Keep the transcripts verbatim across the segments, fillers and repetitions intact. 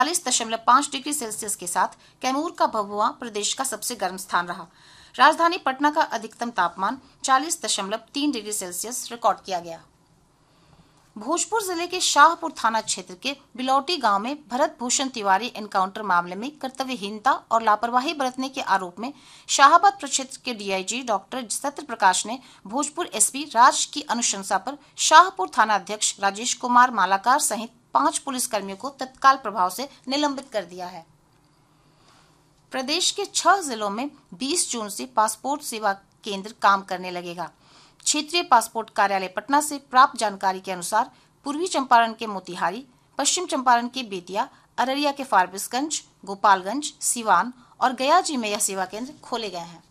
चालीस दशमलव पाँच डिग्री सेल्सियस के साथ कैमूर का भभुआ प्रदेश का सबसे गर्म स्थान रहा। राजधानी पटना का अधिकतम तापमान चालीस दशमलव तीन डिग्री सेल्सियस रिकॉर्ड किया गया। भोजपुर जिले के शाहपुर थाना क्षेत्र के बिलौटी गांव में भरत भूषण तिवारी एनकाउंटर मामले में कर्तव्यहीनता और लापरवाही बरतने के आरोप में शाहाबाद प्रक्षेत्र के डीआईजी डॉक्टर सत्य प्रकाश ने भोजपुर एसपी राज की अनुशंसा पर शाहपुर थाना अध्यक्ष राजेश कुमार मालाकार सहित पांच पुलिसकर्मियों को तत्काल प्रभाव से निलंबित कर दिया है। प्रदेश के छह जिलों में बीस जून से पासपोर्ट सेवा केंद्र काम करने लगेगा। क्षेत्रीय पासपोर्ट कार्यालय पटना से प्राप्त जानकारी के अनुसार पूर्वी चंपारण के मोतिहारी, पश्चिम चंपारण के बेतिया, अररिया के फारबिसगंज, गोपालगंज, सिवान और गया जी में यह सेवा केंद्र खोले गए हैं।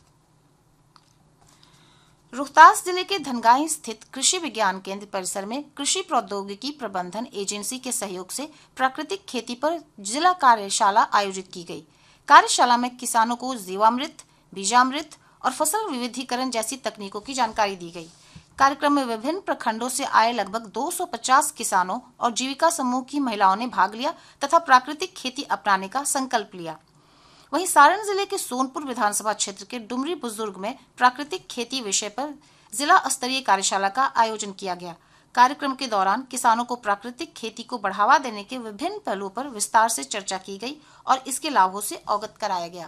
रोहतास जिले के धनगाई स्थित कृषि विज्ञान केंद्र परिसर में कृषि प्रौद्योगिकी प्रबंधन एजेंसी के सहयोग से प्राकृतिक खेती पर जिला कार्यशाला आयोजित की गई। कार्यशाला में किसानों को जीवामृत, बीजामृत और फसल विविधीकरण जैसी तकनीकों की जानकारी दी गई। कार्यक्रम में विभिन्न प्रखंडों से आए लगभग दो सौ पचास किसानों और जीविका समूह की महिलाओं ने भाग लिया तथा प्राकृतिक खेती अपनाने का संकल्प लिया। वहीं सारण जिले के सोनपुर विधानसभा क्षेत्र के डुमरी बुजुर्ग में प्राकृतिक खेती विषय पर जिला स्तरीय कार्यशाला का आयोजन किया गया। कार्यक्रम के दौरान किसानों को प्राकृतिक खेती को बढ़ावा देने के विभिन्न पहलुओं पर विस्तार से चर्चा की गई और इसके लाभों से अवगत कराया गया।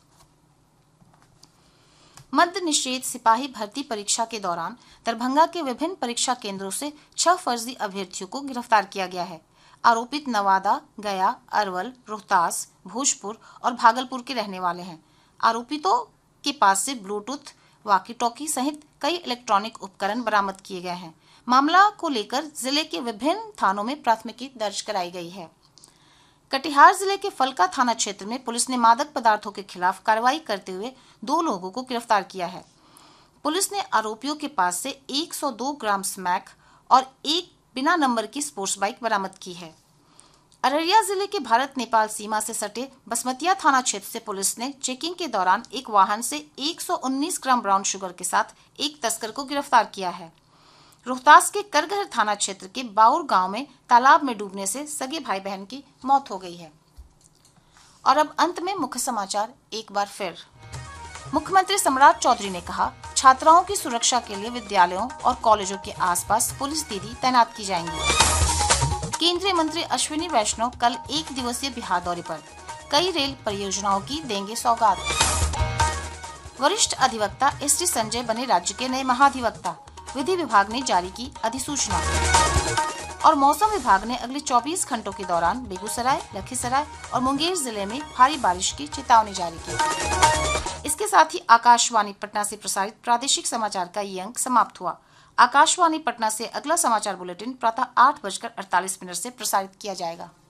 मद्य निषेध सिपाही भर्ती परीक्षा के दौरान दरभंगा के विभिन्न परीक्षा केंद्रों से छह फर्जी अभ्यर्थियों को गिरफ्तार किया गया है। आरोपित नवादा, गया, अरवल, रोहतास, भोजपुर और भागलपुर के रहने वाले हैं। आरोपितों के पास से ब्लूटूथ, वॉकी टॉकी सहित कई इलेक्ट्रॉनिक उपकरण बरामद किए गए हैं। मामला को लेकर जिले के विभिन्न थानों में प्राथमिकी दर्ज कराई गई है। कटिहार जिले के फलका थाना क्षेत्र में पुलिस ने मादक पदार्थों के खिलाफ कार्रवाई करते हुए दो लोगों को गिरफ्तार किया है। पुलिस ने आरोपियों के पास से एक सौ दो ग्राम स्मैक और एक बिना नंबर की स्पोर्ट्स बाइक बरामद की है। अररिया जिले के भारत नेपाल सीमा से सटे बसमतिया थाना क्षेत्र से पुलिस ने चेकिंग के दौरान एक वाहन से एक सौ उन्नीस ग्राम ब्राउन शुगर के साथ एक तस्कर को गिरफ्तार किया है। रोहतास के करगहर थाना क्षेत्र के बाउर गांव में तालाब में डूबने से सगे भाई बहन की मौत हो गई है। और अब अंत में मुख्य समाचार एक बार फिर। मुख्यमंत्री सम्राट चौधरी ने कहा, छात्राओं की सुरक्षा के लिए विद्यालयों और कॉलेजों के आसपास पुलिस दीदी तैनात की जाएंगी। केंद्रीय मंत्री अश्विनी वैष्णव कल एक दिवसीय बिहार दौरे पर, कई रेल परियोजनाओं की देंगे सौगात। वरिष्ठ अधिवक्ता एस टी संजय बने राज्य के नए महाधिवक्ता, विधि विभाग ने जारी की अधिसूचना। और मौसम विभाग ने अगले चौबीस घंटों के दौरान बेगूसराय, लखीसराय और मुंगेर जिले में भारी बारिश की चेतावनी जारी की। इसके साथ ही आकाशवाणी पटना से प्रसारित प्रादेशिक समाचार का ये अंक समाप्त हुआ। आकाशवाणी पटना से अगला समाचार बुलेटिन प्रातः आठ बजकर अड़तालीस मिनट से प्रसारित किया जाएगा।